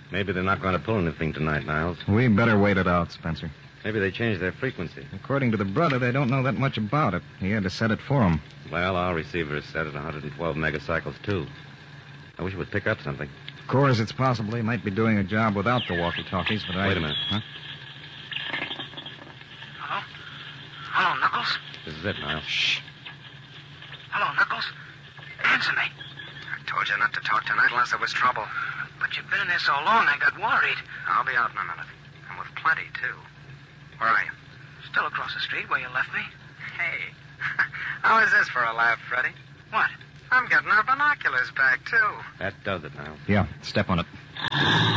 Maybe they're not going to pull anything tonight, Niles. We better wait it out, Spencer. Maybe they changed their frequency. According to the brother, they don't know that much about it. He had to set it for them. Well, our receiver is set at 112 megacycles, too. I wish it would pick up something. Of course, it's possible he might be doing a job without the walkie-talkies, but Wait a minute. Huh? Hello? Hello, Knuckles? This is it, Niles. Shh. Hello, Knuckles? Answer me. I told you not to talk tonight unless there was trouble. But you've been in there so long, I got worried. I'll be out in a minute. And with plenty, too. Where are you? Still across the street where you left me. Hey. How is this for a laugh, Freddy? What? I'm getting our binoculars back, too. That does it, Niles. Yeah, step on it.